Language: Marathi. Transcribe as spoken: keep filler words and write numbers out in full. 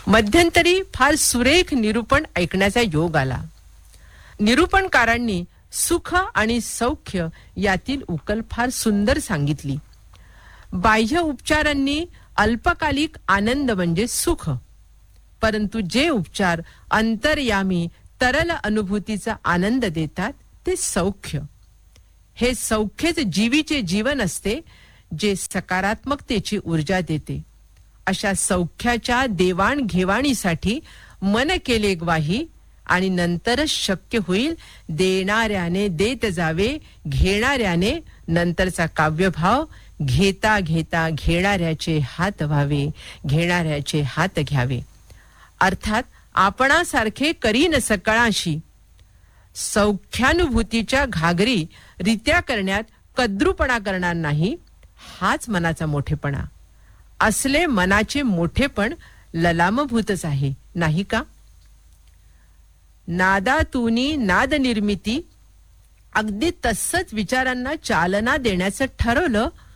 मध्यंतरी फार सुरेख निरूपण ऐकण्याचा योग आला. निरूपणकारांनी सुख आणि सौख्य यातील उकल फार सुंदर सांगितली. बाह्य उपचारांनी अल्पकालिक आनंद म्हणजे सुख, परंतु जे उपचार अंतर्यामी तरल अनुभूतीचा आनंद देतात ते सौख्य. हे सौख्यच जीवीचे जीवन असते, जे सकारात्मकतेची ऊर्जा देते. अशा सौख्याच्या देवाणघेवाणीसाठी मन केले ग्वाही आणि नंतरच शक्य होईल देणाऱ्याने देत जावे, घेणाऱ्याने नंतरचा काव्यभाव घेता घेता घेणाऱ्याचे हात व्हावे, घेणाऱ्याचे हात घ्यावे. अर्थात आपणासारखे करीन सकळाशी. सौख्यानुभूतीच्या घागरी रित्या करण्यात कद्रूपणा करणार नाही, हाच मनाचा मोठेपणा. असले मनाचे मोठेपण ललामभूतच आहे, नाही का? नादातूनी नाद निर्मिती, अगदी तसंच विचारांना चालना देण्याचं ठरवलं